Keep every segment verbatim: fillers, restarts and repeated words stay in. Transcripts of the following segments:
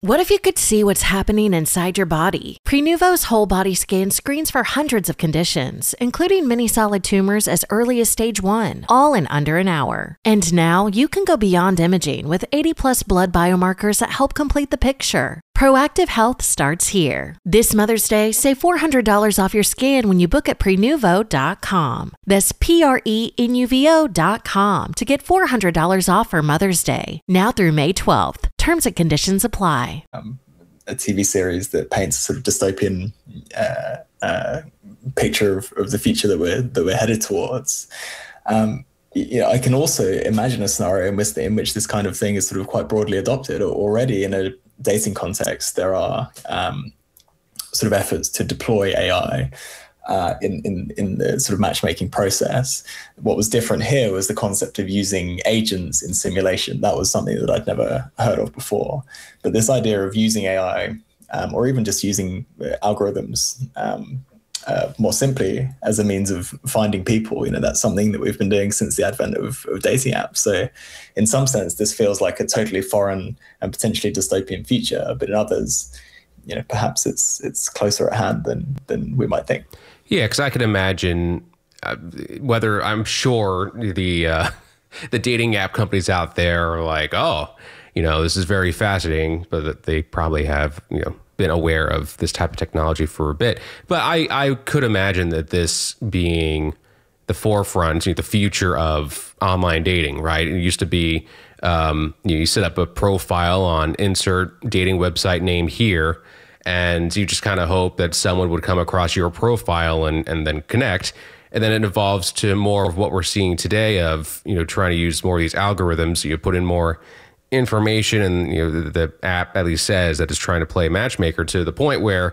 What if you could see what's happening inside your body? Prenuvo's whole body scan screens for hundreds of conditions, including many solid tumors as early as stage one, all in under an hour. And now you can go beyond imaging with eighty plus blood biomarkers that help complete the picture. Proactive health starts here. This Mother's Day, save four hundred dollars off your scan when you book at prenuvo dot com. That's P R E N U V O dot com to get four hundred dollars off for Mother's Day. Now through May twelfth. Terms and conditions apply. Um, a T V series that paints a sort of dystopian uh, uh, picture of, of the future that we're that we're headed towards. Um, you know, I can also imagine a scenario in which, in which this kind of thing is sort of quite broadly adopted already in a dating context. There are um, sort of efforts to deploy A I uh, in, in, in the sort of matchmaking process. What was different here was the concept of using agents in simulation. That was something that I'd never heard of before. But this idea of using A I, um, or even just using algorithms um, uh, more simply as a means of finding people, you know, that's something that we've been doing since the advent of, of dating apps. So in some sense, this feels like a totally foreign and potentially dystopian future, but in others, you know, perhaps it's it's closer at hand than than we might think. Yeah, because I could imagine uh, whether I'm sure the uh, the dating app companies out there are like, oh, you know, this is very fascinating, but that they probably have, you know, been aware of this type of technology for a bit. But I, I could imagine that this being the forefront, you know, the future of online dating, right? It used to be, um, you know, you set up a profile on insert dating website name here, and you just kind of hope that someone would come across your profile and, and then connect. And then it evolves to more of what we're seeing today of, you know, trying to use more of these algorithms. You put in more information, and, you know, the, the app at least says that it's trying to play matchmaker to the point where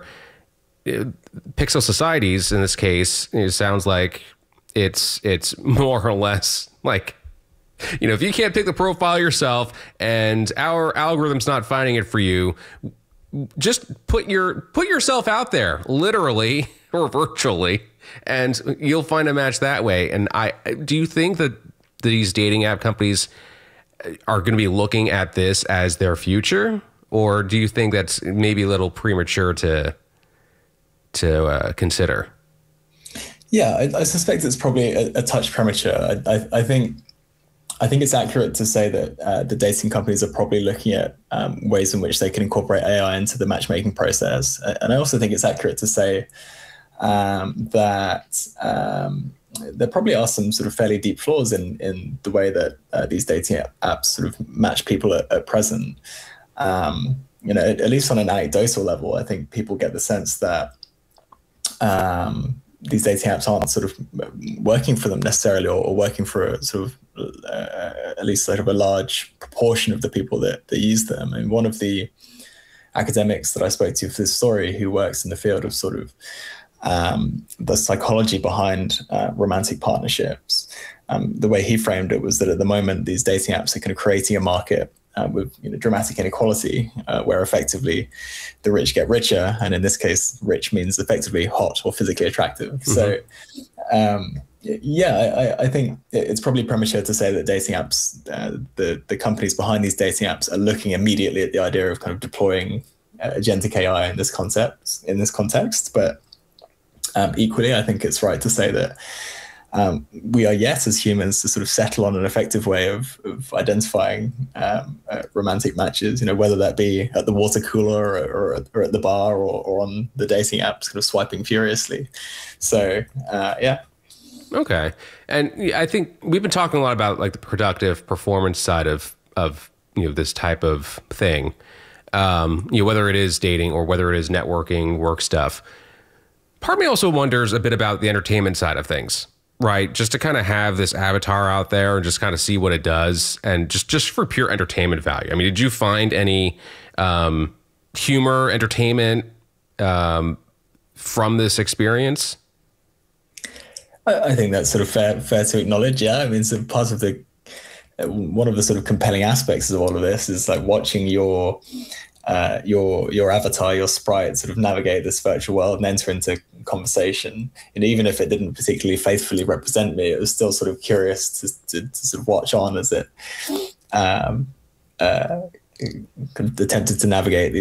it, Pixel Societies, in this case, it sounds like it's it's more or less like, you know, if you can't pick the profile yourself and our algorithm's not finding it for you, just put your put yourself out there, literally or virtually, and you'll find a match that way. And I do you think that these dating app companies are going to be looking at this as their future, or do you think that's maybe a little premature to to uh, consider? Yeah, I, I suspect it's probably a, a touch premature. I, I, I think I think it's accurate to say that uh, the dating companies are probably looking at um, ways in which they can incorporate A I into the matchmaking process, and I also think it's accurate to say um, that. Um, there probably are some sort of fairly deep flaws in in the way that uh, these dating apps sort of match people at, at present. Um, you know, at, at least on an anecdotal level, I think people get the sense that um, these dating apps aren't sort of working for them necessarily, or, or working for a sort of uh, at least sort of a large proportion of the people that, that use them. And one of the academics that I spoke to for this story, who works in the field of sort of Um, the psychology behind uh, romantic partnerships. Um, the way he framed it was that at the moment, these dating apps are kind of creating a market uh, with, you know, dramatic inequality, uh, where effectively the rich get richer. And in this case, rich means effectively hot or physically attractive. Mm-hmm. So, um, yeah, I, I think it's probably premature to say that dating apps, uh, the, the companies behind these dating apps are looking immediately at the idea of kind of deploying uh, agentic A I in this concept, in this context. But Um, equally, I think it's right to say that um, we are yet as humans to sort of settle on an effective way of, of identifying um, uh, romantic matches, you know, whether that be at the water cooler or, or, or at the bar, or, or on the dating apps, kind of swiping furiously. So, uh, yeah. Okay. And I think we've been talking a lot about like the productive performance side of, of, you know, this type of thing, um, you know, whether it is dating or whether it is networking, work stuff. Part of me also wonders a bit about the entertainment side of things, right? Just to kind of have this avatar out there and just kind of see what it does, and just, just for pure entertainment value. I mean, did you find any um, humor, entertainment um, from this experience? I, I think that's sort of fair, fair to acknowledge. Yeah, I mean, so part of the, one of the sort of compelling aspects of all of this is like watching your uh, your your avatar, your sprite, sort of navigate this virtual world and enter into conversation. And even if it didn't particularly faithfully represent me, it was still sort of curious to, to, to sort of watch on as it um, uh, attempted to navigate